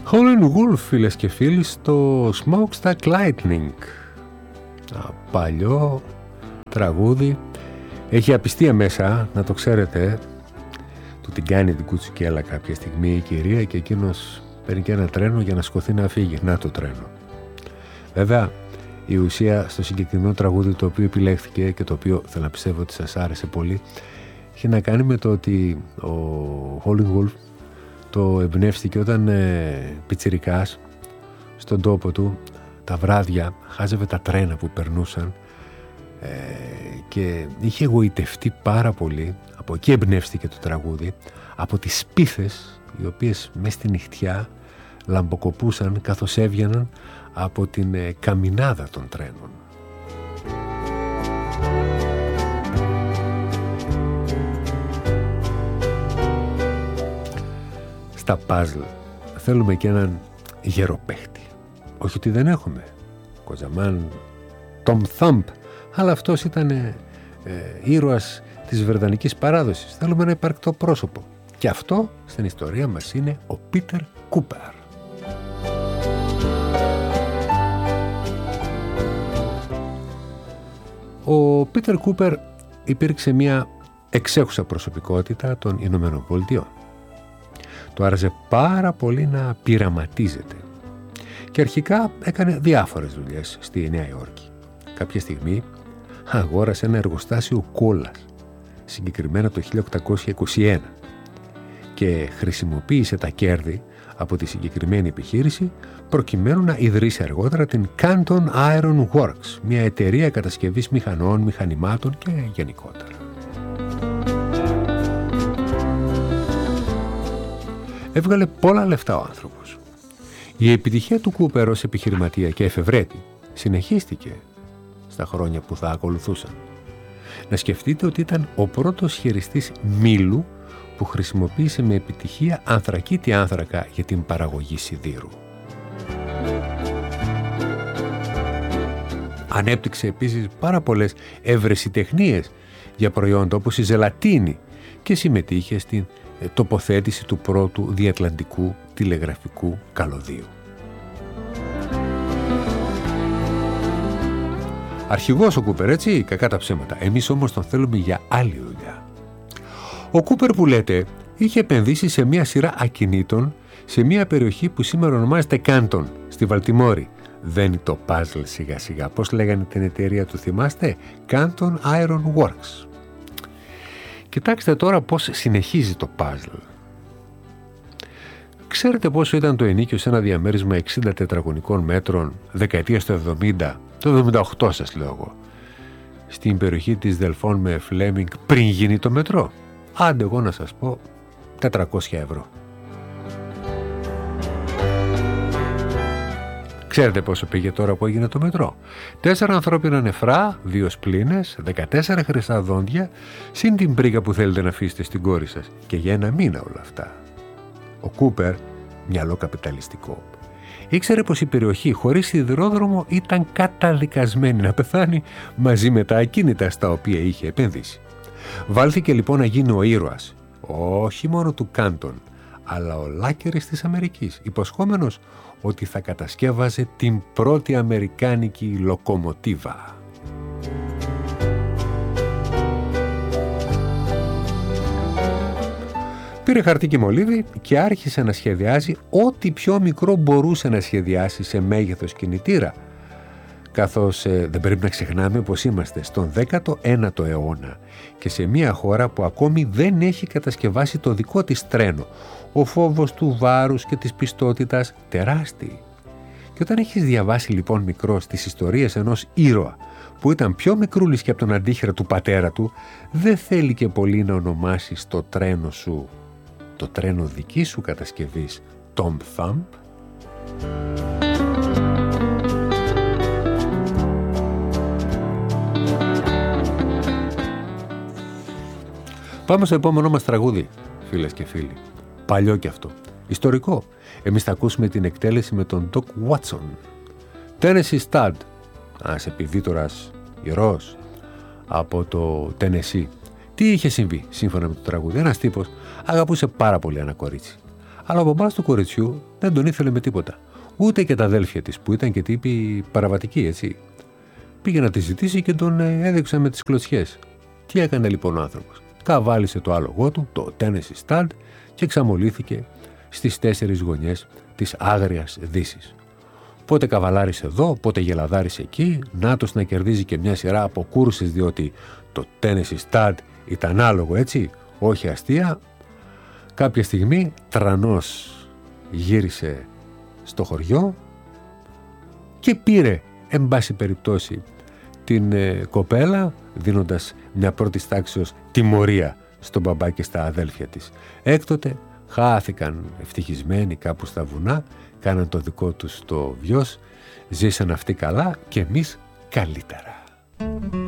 Howlin' Wolf, φίλες και φίλοι, στο Smokestack Lightning. Παλιό τραγούδι. Έχει απιστία μέσα, να το ξέρετε. Του την κάνει την κουτσουκέλα κάποια στιγμή η κυρία και εκείνος παίρνει και ένα τρένο για να σκοθεί να φύγει. Να το τρένο. Βέβαια, η ουσία στο συγκεκριμένο τραγούδι το οποίο επιλέχθηκε και το οποίο θέλω να πιστεύω ότι σας άρεσε πολύ, είχε να κάνει με το ότι ο Howlin' Wolf το εμπνεύστηκε όταν πιτσιρικάς στον τόπο του τα βράδια χάζευε τα τρένα που περνούσαν και είχε εγωιτευτεί πάρα πολύ. Από εκεί εμπνεύστηκε το τραγούδι, από τις σπίθες οι οποίες μες στη νυχτιά λαμποκοπούσαν καθώς έβγαιναν από την καμινάδα των τρένων. Στα παζλ θέλουμε και έναν γεροπαίχτη. Όχι ότι δεν έχουμε. Κοζαμάν, Tom Thumb, αλλά αυτός ήταν ήρωας της βρετανικής παράδοσης. Θέλουμε ένα υπαρκτό πρόσωπο. Και αυτό στην ιστορία μας είναι ο Πίτερ Κούπερ. Ο Πίτερ Κούπερ υπήρξε μια εξέχουσα προσωπικότητα των Ηνωμένων Πολιτειών. Του άρεσε πάρα πολύ να πειραματίζεται και αρχικά έκανε διάφορες δουλειές στη Νέα Υόρκη. Κάποια στιγμή αγόρασε ένα εργοστάσιο κόλας, συγκεκριμένα το 1821, και χρησιμοποίησε τα κέρδη από τη συγκεκριμένη επιχείρηση προκειμένου να ιδρύσει αργότερα την Canton Iron Works, μια εταιρεία κατασκευής μηχανών, μηχανημάτων και γενικότερα. Έβγαλε πολλά λεφτά ο άνθρωπος. Η επιτυχία του Κούπερ ως επιχειρηματία και εφευρέτη συνεχίστηκε στα χρόνια που θα ακολουθούσαν. Να σκεφτείτε ότι ήταν ο πρώτος χειριστής μήλου που χρησιμοποίησε με επιτυχία ανθρακίτη άνθρακα για την παραγωγή σιδήρου. Ανέπτυξε επίσης πάρα πολλές ευρεσιτεχνίες για προϊόντα όπως η ζελατίνη και συμμετείχε στην τοποθέτηση του πρώτου διατλαντικού τηλεγραφικού καλωδίου. Αρχηγός ο Κούπερ, έτσι, κακά τα ψέματα. Εμείς όμως τον θέλουμε για άλλη δουλειά. Ο Κούπερ που λέτε είχε επενδύσει σε μια σειρά ακινήτων σε μια περιοχή που σήμερα ονομάζεται Κάντον, στη Βαλτιμόρη. Δεν είναι το puzzle σιγά σιγά. Πώς λέγανε την εταιρεία του, θυμάστε? Canton Iron Works. Κοιτάξτε τώρα πώς συνεχίζει το puzzle. Ξέρετε πόσο ήταν το ενοίκιο σε ένα διαμέρισμα 60 τετραγωνικών μέτρων δεκαετίας του 70, το 78 σας λέω εγώ, στην περιοχή της Δελφών με Φλέμινγκ πριν γίνει το μετρό? Άντε εγώ να σας πω 400 ευρώ. Ξέρετε πόσο πήγε τώρα που έγινε το μετρό? 4 ανθρώπινα νεφρά, 2 σπλήνες, 14 χρυσά δόντια, συν την πρίγα που θέλετε να αφήσετε στην κόρη σας. Και για ένα μήνα όλα αυτά. Ο Κούπερ, μυαλό καπιταλιστικό, ήξερε πως η περιοχή χωρίς σιδηρόδρομο ήταν καταδικασμένη να πεθάνει μαζί με τα ακίνητα στα οποία είχε επενδύσει. Βάλθηκε λοιπόν να γίνει ο ήρωας, όχι μόνο του Κάντον, αλλά ο Λάκερης της Αμερικής, υποσχόμενος ότι θα κατασκεύαζε την πρώτη αμερικάνικη λοκομοτίβα. Πήρε χαρτί και μολύβι και άρχισε να σχεδιάζει ό,τι πιο μικρό μπορούσε να σχεδιάσει σε μέγεθος κινητήρα, καθώς δεν πρέπει να ξεχνάμε πως είμαστε στον 19ο αιώνα και σε μια χώρα που ακόμη δεν έχει κατασκευάσει το δικό της τρένο. Ο φόβος του βάρους και της πιστότητας τεράστιοι. Και όταν έχεις διαβάσει λοιπόν μικρός τις ιστορίες ενός ήρωα που ήταν πιο μικρούλης και από τον αντίχειρα του πατέρα του, δεν θέλει και πολύ να ονομάσεις το τρένο σου, το τρένο δική σου κατασκευής, Tom Thumb. Πάμε στο επόμενό μας τραγούδι, φίλες και φίλοι. Παλιό κι αυτό. Ιστορικό. Εμείς θα ακούσουμε την εκτέλεση με τον Doc Watson. Tennessee Stud. Ένας επιδίτορας ιερός από το Tennessee. Τι είχε συμβεί σύμφωνα με το τραγούδι? Ένας τύπος αγαπούσε πάρα πολύ ένα κορίτσι. Αλλά ο μπαμπάς του κοριτσιού δεν τον ήθελε με τίποτα. Ούτε και τα αδέλφια της που ήταν και τύποι παραβατικοί, έτσι. Πήγε να τη ζητήσει και τον έδειξε με τις κλωτσιές. Τι έκανε λοιπόν ο άνθρωπος? Καβάλισε το άλογό του, το Tennessee Stud, και εξαμολύθηκε στις 4 γωνιές της άγριας Δύσης. Πότε καβαλάρισε εδώ, πότε γελαδάρισε εκεί, νάτος να κερδίζει και μια σειρά από κούρσες, διότι το Tennessee Stud ήταν άλογο, έτσι, όχι αστεία. Κάποια στιγμή τρανός γύρισε στο χωριό και πήρε, εν πάση περιπτώσει, την κοπέλα, δίνοντας μια πρώτης τάξεως τιμωρία στον μπαμπά και στα αδέλφια της. Έκτοτε χάθηκαν ευτυχισμένοι κάπου στα βουνά, κάναν το δικό τους το βιός, ζήσαν αυτοί καλά και εμείς καλύτερα.